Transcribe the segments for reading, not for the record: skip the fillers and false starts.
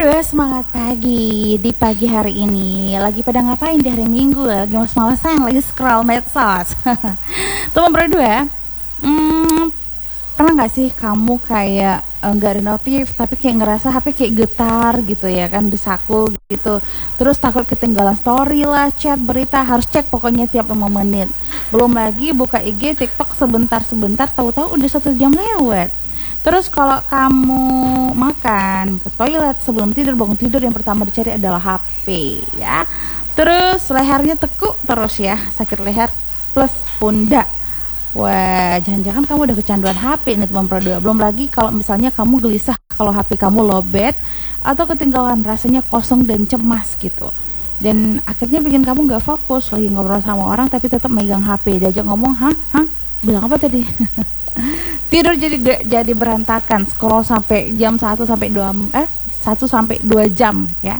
berdua semangat pagi di pagi hari ini. Lagi pada ngapain di hari Minggu? Lagi males-malesan, lagi scroll medsos. Teman berdua, pernah nggak sih kamu kayak nggak ada notif tapi kayak ngerasa HP kayak getar gitu ya kan di saku gitu. Terus takut ketinggalan story lah, chat, berita, harus cek pokoknya tiap 5 menit. Belum lagi buka IG, TikTok sebentar-sebentar, tahu-tahu udah 1 jam lewat. Terus kalau kamu makan, ke toilet, sebelum tidur, bangun tidur, yang pertama dicari adalah HP ya. Terus lehernya tekuk terus ya, sakit leher plus pundak. Wah, jangan-jangan kamu udah kecanduan HP nih teman Pro 2. Belum lagi kalau misalnya kamu gelisah kalau HP kamu lowbat atau ketinggalan, rasanya kosong dan cemas gitu. Dan akhirnya bikin kamu gak fokus, lagi ngobrol sama orang tapi tetap megang HP. Diajak ngomong, bilang apa tadi? Tidur jadi berantakan, scroll sampai jam 1 sampai 2 jam ya.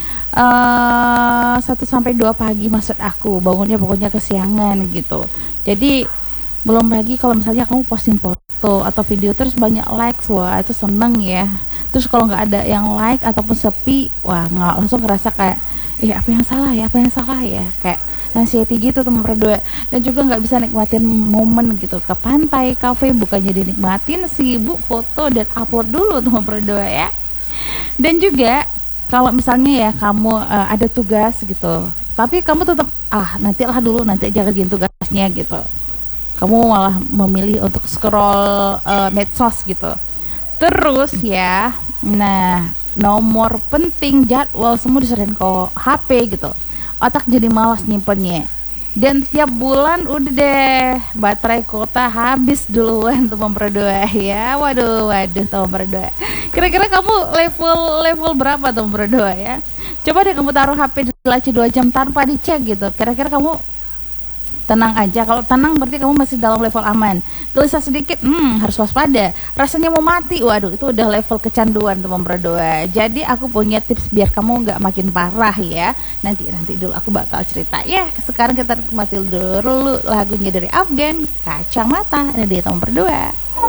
1 sampai 2 pagi maksud aku, bangunnya pokoknya kesiangan gitu. Jadi belum lagi kalau misalnya kamu posting foto atau video terus banyak likes, wah itu seneng ya. Terus kalau nggak ada yang like ataupun sepi, wah nggak, langsung ngerasa kayak apa yang salah ya, kayak anxiety gitu teman berdua. Dan juga nggak bisa nikmatin momen gitu, ke pantai, kafe, bukannya dinikmatin, sibuk foto dan upload dulu teman berdua ya. Dan juga kalau misalnya ya kamu ada tugas gitu, tapi kamu tetap nanti aja kerjain tugasnya gitu, kamu malah memilih untuk scroll medsos gitu. Terus ya, nah nomor penting, jadwal semua diserahin ke HP gitu. Otak jadi malas nyimpennya. Dan tiap bulan udah deh baterai kuota habis duluan teman berdua ya. Waduh teman berdua. Kira-kira kamu level berapa teman berdua ya? Coba deh kamu taruh HP di laci 2 jam tanpa dicek gitu. Kira-kira kamu tenang aja. Kalau tenang berarti kamu masih dalam level aman. Gelisah sedikit, harus waspada. Rasanya mau mati, waduh itu udah level kecanduan teman berdua. Jadi aku punya tips biar kamu nggak makin parah ya. Nanti dulu aku bakal cerita ya. Sekarang kita nikmati dulu lagunya dari Afgan, Kacamata. Ini dia teman berdua.